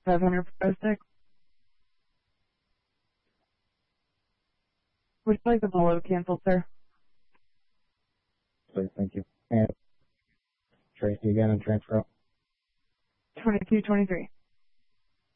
500 pro stick. Would you like the below canceled, sir? Please, thank you. And Tracy again and transfer. 2223.